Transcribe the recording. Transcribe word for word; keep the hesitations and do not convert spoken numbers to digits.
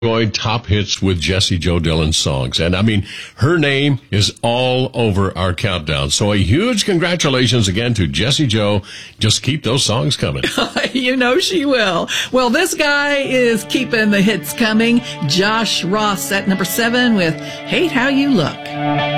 Enjoyed Top Hits with Jessie Jo Dillon songs. And I mean, her name is all over our countdown. So a huge congratulations again to Jessie Jo. Just keep those songs coming. You know she will. Well, this guy is keeping the hits coming. Josh Ross at number seven with Hate How You Look.